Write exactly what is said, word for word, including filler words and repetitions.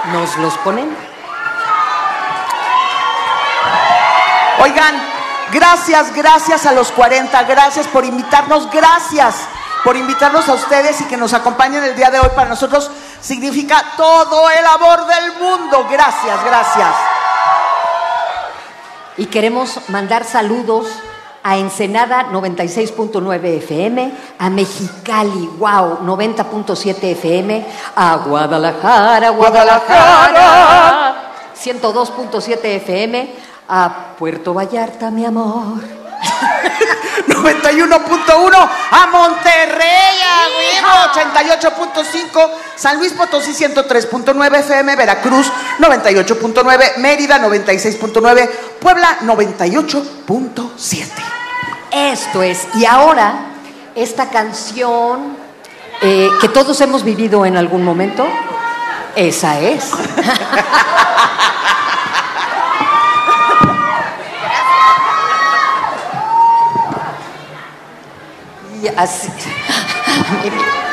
¿Nos los ponen? Oigan, gracias, gracias a los cuarenta, gracias por invitarnos, gracias por invitarnos a ustedes y que nos acompañen el día de hoy. Para nosotros significa todo el amor del mundo. Gracias, gracias. Y queremos mandar saludos a Ensenada noventa y seis punto nueve F M, a Mexicali, wow, noventa punto siete F M, a Guadalajara, Guadalajara, ciento dos punto siete F M, a Puerto Vallarta, mi amor, noventa y uno punto uno, a Monterrey, a huevo, ochenta y ocho punto cinco, San Luis Potosí ciento tres punto nueve F M, Veracruz noventa y ocho punto nueve, Mérida noventa y seis punto nueve, Puebla noventa y ocho punto siete. Esto es. Y ahora, esta canción eh, que todos hemos vivido en algún momento, esa es. Y así.